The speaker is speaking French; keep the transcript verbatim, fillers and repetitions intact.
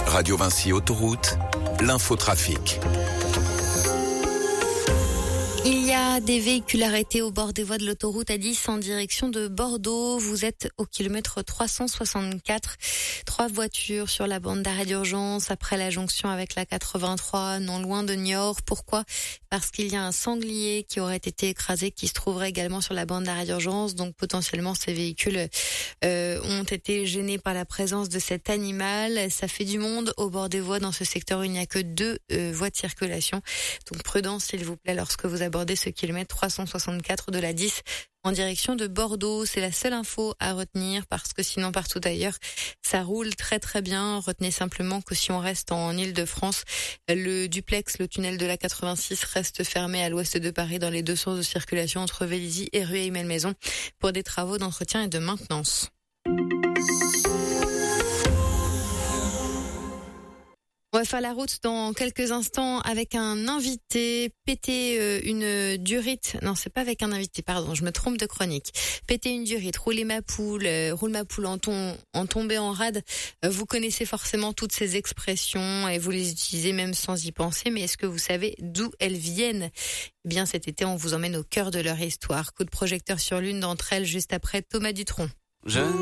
Radio Vinci Autoroute, l'infotrafic. Il y a des véhicules arrêtés au bord des voies de l'autoroute A dix en direction de Bordeaux. Vous êtes au kilomètre trois cent soixante-quatre. Trois voitures sur la bande d'arrêt d'urgence après la jonction avec la quatre-vingt-trois, non loin de Niort. Pourquoi ? Parce qu'il y a un sanglier qui aurait été écrasé, qui se trouverait également sur la bande d'arrêt d'urgence. Donc potentiellement ces véhicules euh, ont été gênés par la présence de cet animal. Ça fait du monde au bord des voies. Dans ce secteur, il n'y a que deux euh, voies de circulation. Donc prudence s'il vous plaît lorsque vous abordez ce kilomètre trois cent soixante-quatre de la dix en direction de Bordeaux. C'est la seule info à retenir parce que sinon partout ailleurs, ça roule très très bien. Retenez simplement que si on reste en Île-de-France, le duplex, le tunnel de la quatre-vingt-six reste fermé à l'ouest de Paris dans les deux sens de circulation entre Vélizy et Rueil-Malmaison pour des travaux d'entretien et de maintenance. On va faire la route dans quelques instants avec un invité. Péter une durite. Non, c'est pas avec un invité, pardon, je me trompe de chronique. Péter une durite, rouler ma poule, euh, roule ma poule en, ton, en tomber en rade. Euh, vous connaissez forcément toutes ces expressions et vous les utilisez même sans y penser. Mais est-ce que vous savez d'où elles viennent ? Eh bien, cet été, on vous emmène au cœur de leur histoire. Coup de projecteur sur l'une d'entre elles juste après Thomas Dutronc. Je